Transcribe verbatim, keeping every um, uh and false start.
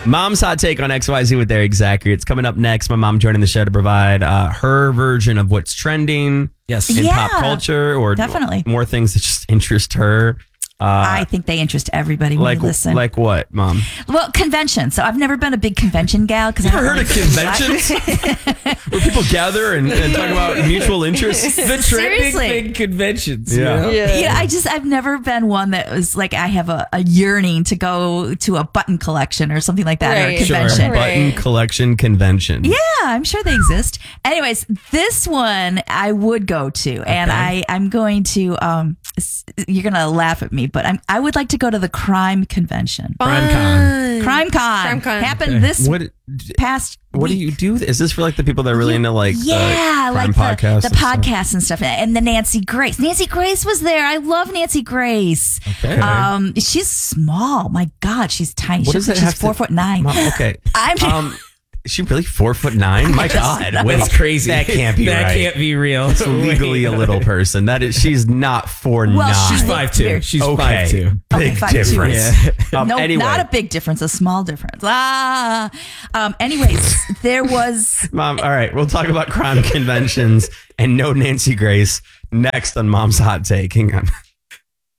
Mom's hot take on X Y Z with Eric Zachary. It's coming up next. My mom joining the show to provide uh, her version of what's trending Yes. in Yeah, pop culture, or definitely. more things that just interest her. Uh, I think they interest everybody when like, you listen. like what, Mom? Well, convention. So I've never been a big convention gal because I Ever heard of conventions? Where people gather and, and talk about mutual interests? The trending Seriously. thing conventions. Yeah. You know? Yeah, I just I've never been one that was like I have a, a yearning to go to a button collection or something like that or a Right. convention. Sure. Right. Button collection convention. Yeah, I'm sure they exist. Anyways, this one I would go to, and I I'm going to um s- you're gonna laugh at me, but I'm I would like to go to the crime convention. Crime Con. Crime Con, Crime Con. happened Okay. this What past. What do week. you do? Is this for like the people that are really into like Yeah, the like crime the, podcasts the and stuff? podcasts and stuff, and the Nancy Grace. Nancy Grace was there. I love Nancy Grace. Okay. Um, she's small. My God, she's tiny. What She- does that she's have to- four foot nine. Mom, okay. I'm. Um, is she really four foot nine? My God, That's wait, crazy. That can't be that right. can't be real. It's legally a little person. That is, she's not four Well, nine. She's I- five two. Very- She's okay. five two. Big Okay, five two. difference. Um, no, anyway, not a big difference, a small difference. Ah. Um, anyways, there was. Mom. All right, we'll talk about crime conventions and no Nancy Grace next on Mom's Hot Take. Hang on.